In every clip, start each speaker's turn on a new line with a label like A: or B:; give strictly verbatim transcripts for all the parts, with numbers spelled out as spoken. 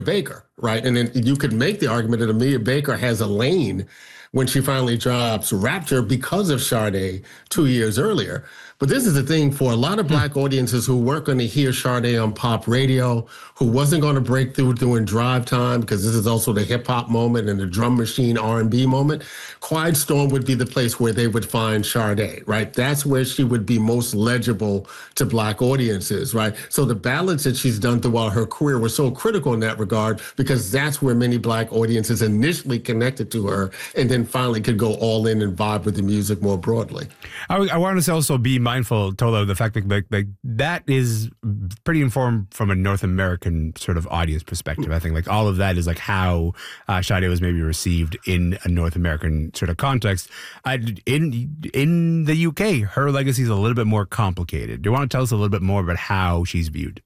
A: Baker, right? And then you could make the argument that Amelia Baker has a lane when she finally drops Rapture because of Sade two years earlier. But this is the thing for a lot of Black audiences who weren't going to hear Sade on pop radio, who wasn't going to break through during Drive Time, because this is also the hip hop moment and the drum machine R and B moment. Quiet Storm would be the place where they would find Sade, right? That's where she would be most legible to Black audiences, right? So the ballads that she's done throughout her career were so critical in that regard, because that's where many Black audiences initially connected to her and then finally could go all in and vibe with the music more broadly.
B: I, I want to also be mindful, Tolo, of the fact that like, like, that is pretty informed from a North American sort of audience perspective. I think like all of that is like how uh, Sade was maybe received in a North American sort of context. Uh, in in the U K, her legacy is a little bit more complicated. Do you want to tell us a little bit more about how she's viewed?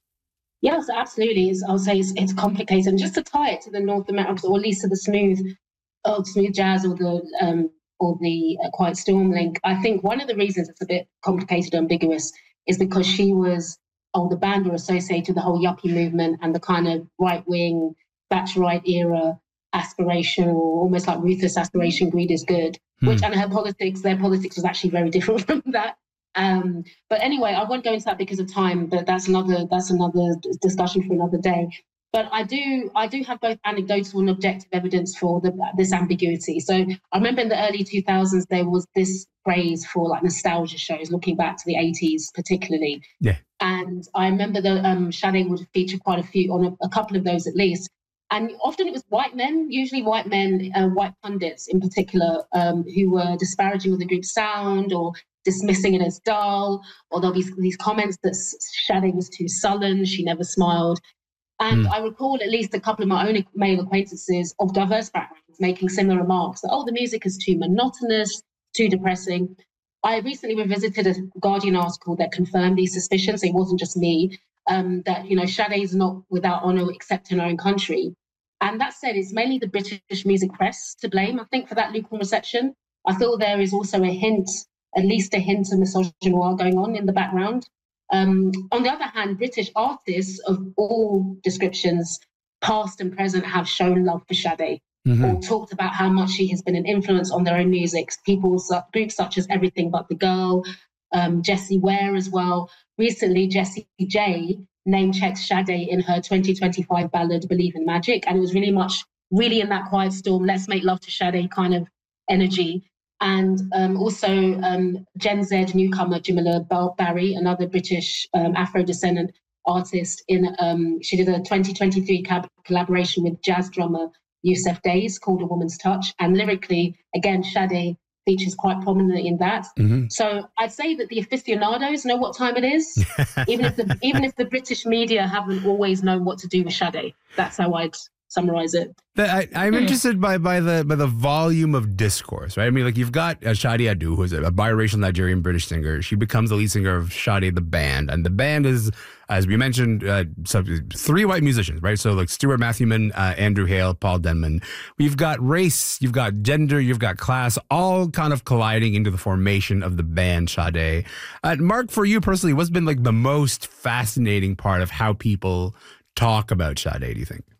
C: Yes, absolutely. It's, I'll say it's, it's complicated. And just to tie it to the North American, or at least to the smooth, oh, smooth jazz or the um, or the uh, Quiet Storm link, I think one of the reasons it's a bit complicated, ambiguous, is because she was, oh, the band were associated with the whole yuppie movement and the kind of right-wing, Thatcherite era aspiration, or almost like ruthless aspiration, greed is good, hmm. which, and her politics, their politics was actually very different from that. Um, but anyway, I won't go into that because of time, but that's another that's another discussion for another day. But I do I do have both anecdotal and objective evidence for the, this ambiguity. So I remember in the early two thousands, there was this craze for like nostalgia shows, looking back to the eighties particularly.
B: Yeah.
C: And I remember that um, Sade would feature quite a few, on a, a couple of those at least. And often it was white men, usually white men, uh, white pundits in particular, um, who were disparaging of the group's sound or dismissing it as dull, or there'll be these comments that Sade was too sullen, she never smiled. And mm. I recall at least a couple of my own male acquaintances of diverse backgrounds making similar remarks that, oh, the music is too monotonous, too depressing. I recently revisited a Guardian article that confirmed these suspicions. It wasn't just me, um, that, you know, Sade is not without honour except in her own country. And that said, it's mainly the British music press to blame, I think, for that lukewarm reception. I feel there is also a hint, at least a hint of misogynoir going on in the background. Um, on the other hand, British artists of all descriptions, past and present, have shown love for Sade, mm-hmm. or talked about how much she has been an influence on their own music. People, groups such as Everything But the Girl, um, Jessie Ware as well. Recently, Jessie J name-checked Sade in her twenty twenty-five ballad, Believe in Magic, and it was really much, really in that Quiet Storm, let's make love to Sade kind of energy. And um, also um, Gen Z newcomer Jamila Barry, another British um, Afro-descendant artist, in um, she did a twenty twenty-three cab- collaboration with jazz drummer Yusef Days called A Woman's Touch. And lyrically, again, Sade features quite prominently in that. Mm-hmm. So I'd say that the aficionados know what time it is, even if the even if the British media haven't always known what to do with Sade. That's how I'd summarize it.
B: I, I'm interested by by the by the volume of discourse, right? I mean, like you've got uh, Shadi Adu, who's a, a biracial Nigerian British singer. She becomes the lead singer of Sade the band, and the band is, as we mentioned, uh, so three white musicians, right? So like Stuart Matthewman, uh, Andrew Hale, Paul Denman. We've got race, you've got gender, you've got class, all kind of colliding into the formation of the band Sade. Uh, Mark, for you personally, what's been like the most fascinating part of how people talk about Sade, do you think?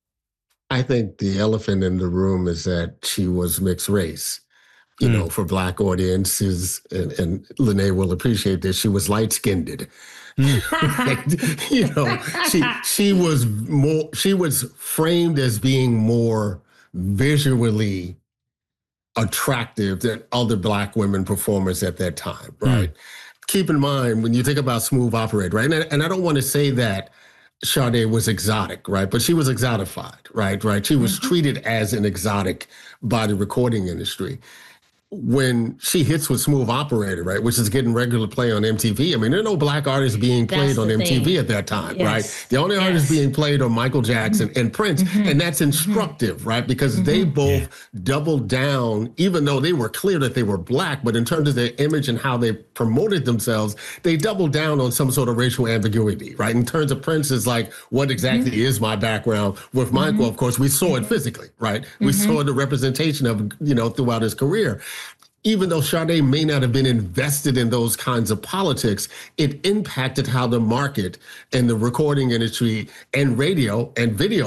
A: I think the elephant in the room is that she was mixed race. You mm. know, for Black audiences, and, and Lene will appreciate this, she was light-skinned. Mm. You know, she she was more she was framed as being more visually attractive than other Black women performers at that time, right? Mm. Keep in mind, when you think about Smooth Operator, right? And I, and I don't want to say that Sade was exotic, right? But she was exotified, right? Right. She was mm-hmm. treated as an exotic by the recording industry. When she hits with Smooth Operator, right, which is getting regular play on M T V, I mean, there are no Black artists being played on M T V thing. At that time, yes. right? The only yes. artists being played are Michael Jackson mm-hmm. and Prince, mm-hmm. and that's instructive, mm-hmm. right? Because mm-hmm. they both yeah. doubled down, even though they were clear that they were Black, but in terms of their image and how they promoted themselves, they doubled down on some sort of racial ambiguity, right? In terms of Prince, is like, what exactly mm-hmm. is my background? With Michael, mm-hmm. of course, we saw it physically, right? Mm-hmm. We saw the representation of, you know, throughout his career. Even though Sade may not have been invested in those kinds of politics, it impacted how the market and the recording industry and radio and video